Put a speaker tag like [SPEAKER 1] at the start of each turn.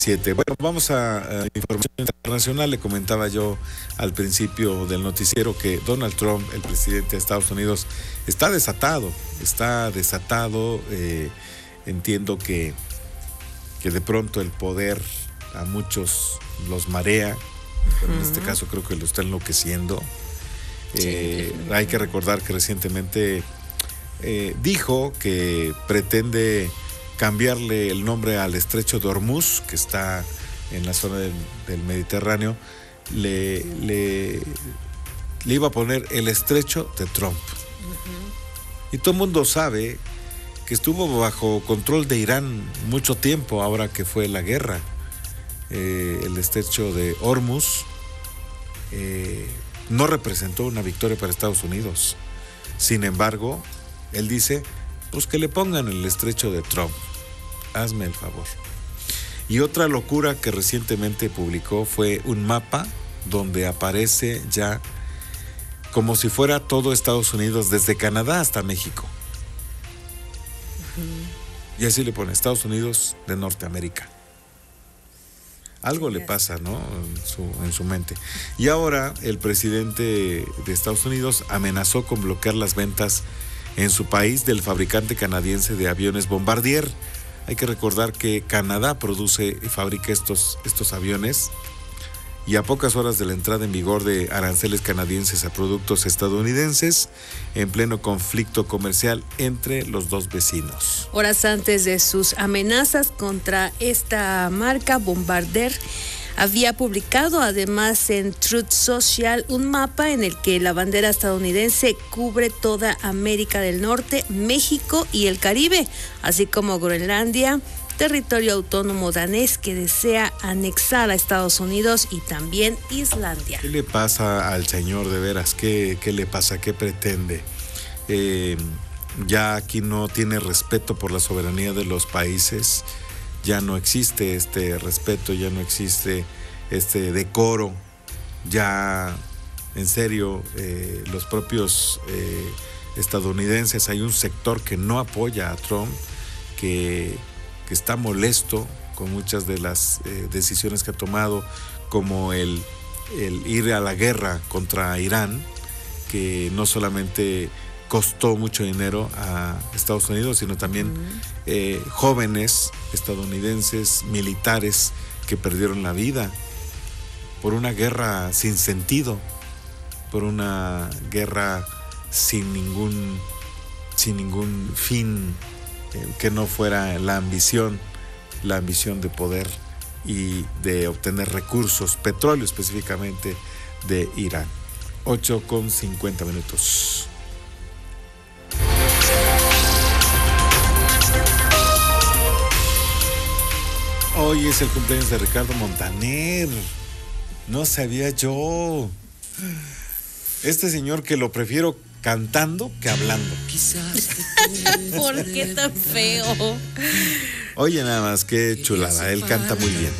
[SPEAKER 1] Bueno, vamos a información internacional. Le comentaba yo al principio del noticiero que Donald Trump, el presidente de Estados Unidos, está desatado. Entiendo que de pronto el poder a muchos los marea, pero en este caso creo que lo está enloqueciendo. Hay que recordar que recientemente dijo que pretende cambiarle el nombre al estrecho de Hormuz, que está en la zona del Mediterráneo. Le iba a poner el estrecho de Trump. Y todo el mundo sabe que estuvo bajo control de Irán mucho tiempo, ahora que fue la guerra. El estrecho de Hormuz no representó una victoria para Estados Unidos. Sin embargo, él dice, pues que le pongan el estrecho de Trump. Hazme el favor. Y otra locura que recientemente publicó fue un mapa donde aparece ya como si fuera todo Estados Unidos, desde Canadá hasta México. Y así le pone Estados Unidos de Norteamérica. Algo le pasa, ¿no? En su mente. Y ahora el presidente de Estados Unidos amenazó con bloquear las ventas en su país del fabricante canadiense de aviones Bombardier. Hay que recordar que Canadá produce y fabrica estos aviones, y a pocas horas de la entrada en vigor de aranceles canadienses a productos estadounidenses, en pleno conflicto comercial entre los dos vecinos.
[SPEAKER 2] Horas antes de sus amenazas contra esta marca, Bombardier había publicado además en Truth Social un mapa en el que la bandera estadounidense cubre toda América del Norte, México y el Caribe, así como Groenlandia, territorio autónomo danés que desea anexar a Estados Unidos, y también Islandia.
[SPEAKER 1] ¿Qué le pasa al señor de veras? ¿Qué le pasa? ¿Qué pretende? Ya aquí no tiene respeto por la soberanía de los países. Ya no existe este respeto, ya no existe este decoro. Ya, en serio, los propios estadounidenses, hay un sector que no apoya a Trump, que está molesto con muchas de las decisiones que ha tomado, como el ir a la guerra contra Irán, que no solamente costó mucho dinero a Estados Unidos, sino también jóvenes estadounidenses, militares que perdieron la vida por una guerra sin sentido, por una guerra sin ningún fin que no fuera la ambición de poder y de obtener recursos, petróleo específicamente, de Irán. 8:50. Hoy es el cumpleaños de Ricardo Montaner. No sabía yo. Este señor que lo prefiero cantando que hablando.
[SPEAKER 2] ¿Por qué tan feo?
[SPEAKER 1] Oye, nada más, qué chulada. Él canta muy bien.